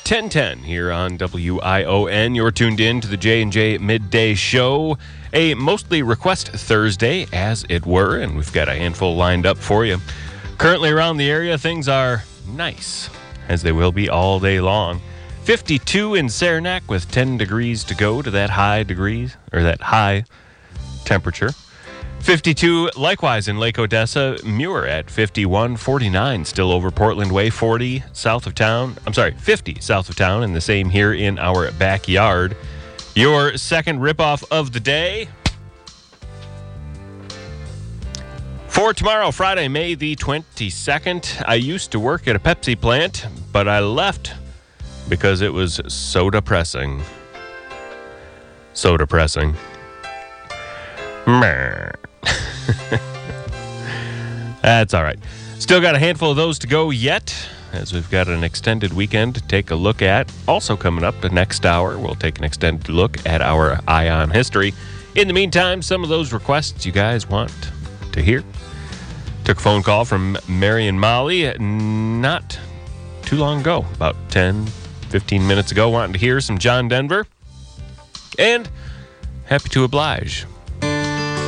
1010 here on WION. You're tuned in to the J&J Midday Show, a mostly request Thursday, as it were, and we've got a handful lined up for you. Currently around the area, things are nice, as they will be all day long. 52 in Saranac with 10 degrees to go to that high temperature. 52 likewise in Lake Odessa, Muir at 51, 49 still over Portland Way, 50 south of town, and the same here in our backyard. Your second ripoff of the day for tomorrow, Friday, May the 22nd. I used to work at a Pepsi plant, but I left because it was so depressing. So depressing. That's all right. Still got a handful of those to go yet, as we've got an extended weekend to take a look at. Also coming up the next hour, we'll take an extended look at our Ion history. In the meantime, some of those requests you guys want to hear. Took a phone call from Mary and Molly not too long ago, about 10, 15 minutes ago, wanting to hear some John Denver. And happy to oblige